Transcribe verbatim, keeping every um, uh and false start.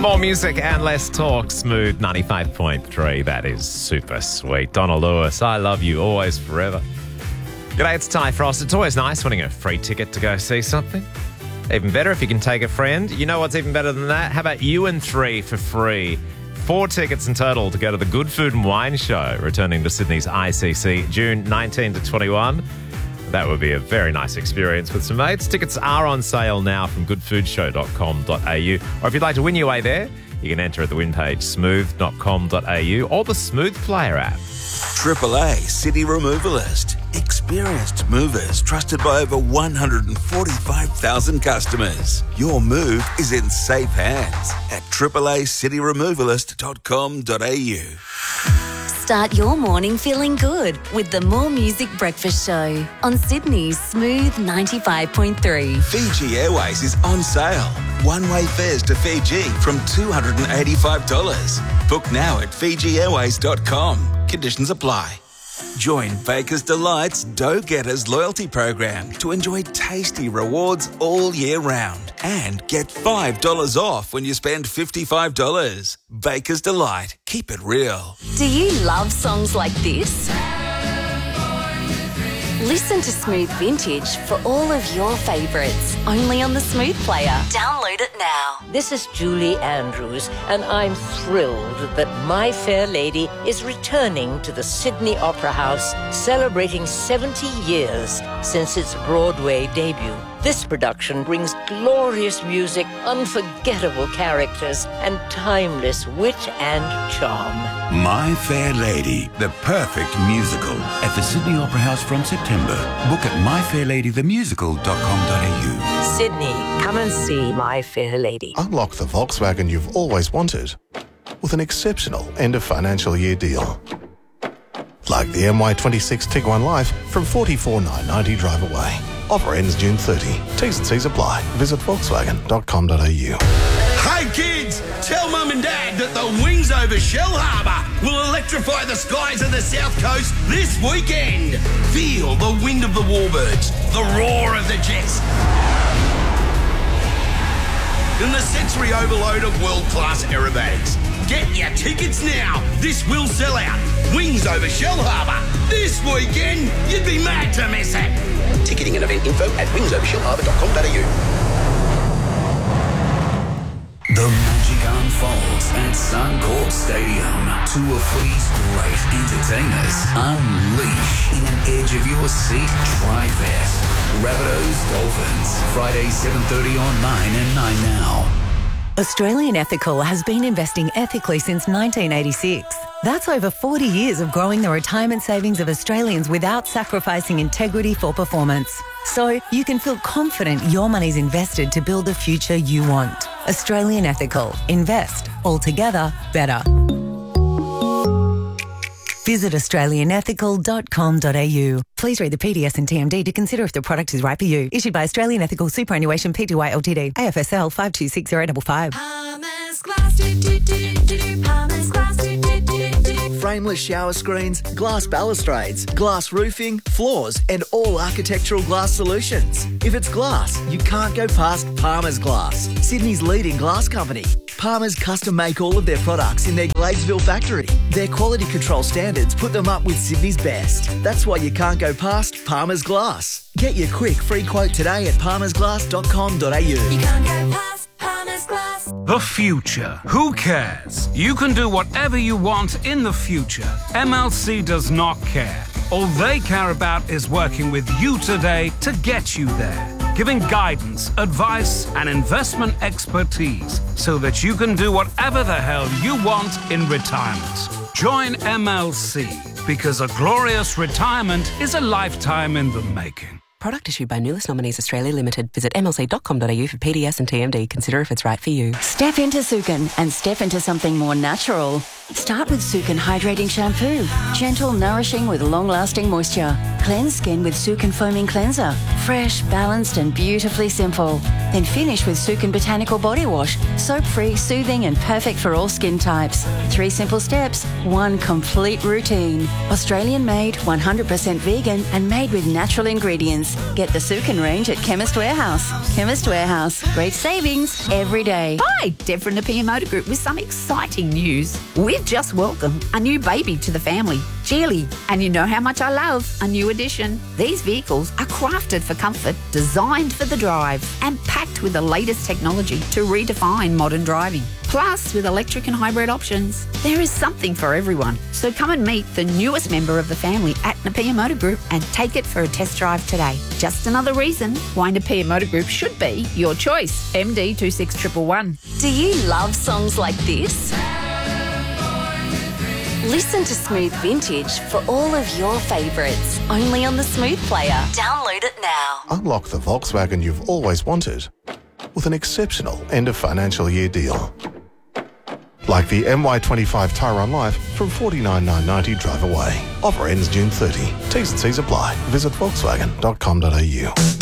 More music and less talk. Smooth ninety-five point three. That is super sweet. Donna Lewis, I love you always, forever. G'day, it's Ty Frost. It's always nice winning a free ticket to go see something. Even better if you can take a friend. You know what's even better than that? How about you and three for free? Four tickets in total to go to the Good Food and Wine Show, returning to Sydney's I C C, June nineteenth to twenty-one. That would be a very nice experience with some mates. Tickets are on sale now from good food show dot com dot a u. Or if you'd like to win your way there, you can enter at the win page smooth dot com dot a u or the Smooth Player app. Triple A City Removalist. Experienced movers trusted by over one hundred forty-five thousand customers. Your move is in safe hands at triple A city removalist dot com dot a u. Start your morning feeling good with the More Music Breakfast Show on Sydney's Smooth ninety-five point three. Fiji Airways is on sale. One-way fares to Fiji from two hundred eighty-five dollars. Book now at fiji airways dot com. Conditions apply. Join Baker's Delight's Dough Getters loyalty program to enjoy tasty rewards all year round and get five dollars off when you spend fifty-five dollars. Baker's Delight. Keep it real. Do you love songs like this? Listen to Smooth Vintage for all of your favourites, only on the Smooth Player. Download it now. This is Julie Andrews, and I'm thrilled that My Fair Lady is returning to the Sydney Opera House, celebrating seventy years since its Broadway debut. This production brings glorious music, unforgettable characters, and timeless wit and charm. My Fair Lady, the perfect musical, at the Sydney Opera House from September. Book at my fair lady the musical dot com dot a u. Sydney, come and see My Fair Lady. Unlock the Volkswagen you've always wanted with an exceptional end of financial year deal. Like the M Y twenty-six Tiguan Life from forty-four thousand nine hundred ninety drive away. Offer ends June thirtieth. T's and C's apply. Visit volkswagen dot com dot a u. Hey kids, tell Mum and Dad that the Wings over Shell Harbour will electrify the skies of the South Coast this weekend. Feel the wind of the warbirds, the roar of the jets, and the sensory overload of world-class aerobatics. Get your tickets now. This will sell out. Wings over Shell Harbour this weekend. You'd be mad to miss it. Ticketing and event info at wings over shell harbour dot com dot a u. The magic unfolds at Suncorp Stadium. Two of footy's great entertainers unleash in an edge-of-your-seat tri-fest. Rabbitohs Dolphins, Friday seven thirty on nine and nine now. Australian Ethical has been investing ethically since nineteen eighty-six. That's over forty years of growing the retirement savings of Australians without sacrificing integrity for performance. So you can feel confident your money's invested to build the future you want. Australian Ethical. Invest. Altogether better. Visit australian ethical dot com dot a u. Please read the P D S and T M D to consider if the product is right for you. Issued by Australian Ethical Superannuation Pty Ltd. A F S L five two six zero five five. Palmer's Glass, do, do, do, do, do. Palmer's Glass, do, do, do, do. Frameless shower screens, glass balustrades, glass roofing, floors, and all architectural glass solutions. If it's glass, you can't go past Palmer's Glass, Sydney's leading glass company. Palmer's custom make all of their products in their Gladesville factory. Their quality control standards put them up with Sydney's best. That's why you can't go past Palmer's Glass. Get your quick free quote today at palmers glass dot com dot a u. You can't go past Palmer's Glass. The future. Who cares? You can do whatever you want in the future. M L C does not care. All they care about is working with you today to get you there, giving guidance, advice, and investment expertise so that you can do whatever the hell you want in retirement. Join M L C, because a glorious retirement is a lifetime in the making. Product issued by Nulis Nominees Australia Limited. Visit m l c dot com dot a u for P D S and T M D. Consider if it's right for you. Step into Sukin and step into something more natural. Start with Sukin Hydrating Shampoo. Gentle, nourishing with long-lasting moisture. Cleanse skin with Sukin Foaming Cleanser. Fresh, balanced and beautifully simple. Then finish with Sukin Botanical Body Wash. Soap-free, soothing and perfect for all skin types. Three simple steps, one complete routine. Australian-made, one hundred percent vegan and made with natural ingredients. Get the Sukin range at Chemist Warehouse. Chemist Warehouse. Great savings every day. Hi, Deb from Napier Motor Group with some exciting news. We've just welcomed a new baby to the family, Geely, and you know how much I love a new addition. These vehicles are crafted for comfort, designed for the drive, and packed with the latest technology to redefine modern driving. Plus, with electric and hybrid options, there is something for everyone. So come and meet the newest member of the family at Napier Motor Group and take it for a test drive today. Just another reason why Napier Motor Group should be your choice. M D two six one one one. Do you love songs like this? Listen to Smooth Vintage for all of your favourites, only on the Smooth Player. Download it now. Unlock the Volkswagen you've always wanted with an exceptional end of financial year deal. Like the M Y twenty-five Tyron Life from forty-nine thousand nine hundred ninety drive away. Offer ends June thirtieth. T's and C's apply. Visit volkswagen dot com dot a u.